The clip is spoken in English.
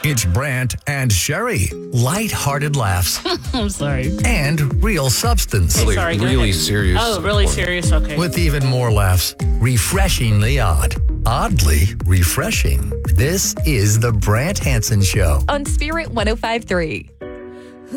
It's Brant and Sherry. Light-hearted laughs I'm sorry. and real substance. Sorry, go really ahead. serious. Oh, really serious? Okay. With even more laughs. Refreshingly odd. Oddly refreshing. This is the Brant Hansen Show. On Spirit 105.3.